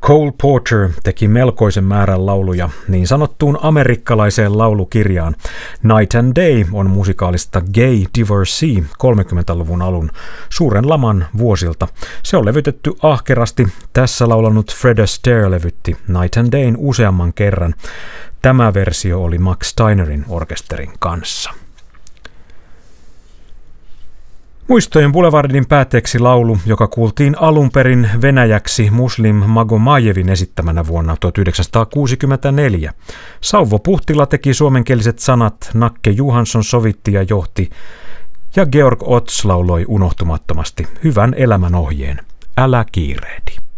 Cole Porter teki melkoisen määrän lauluja niin sanottuun amerikkalaiseen laulukirjaan. Night and Day on musikaalista Gay Divorcee 30-luvun alun suuren laman vuosilta. Se on levytetty ahkerasti. Tässä laulanut Fred Astaire levytti Night and Dayn useamman kerran. Tämä versio oli Max Steinerin orkesterin kanssa. Muistojen Boulevardin päätteeksi laulu, joka kuultiin alun perin venäjäksi Muslim Magomajevin esittämänä vuonna 1964. Sauvo Puhtila teki suomenkieliset sanat, Nakke Johansson sovitti ja johti, ja Georg Ots lauloi unohtumattomasti hyvän elämän ohjeen. Älä kiirehdi.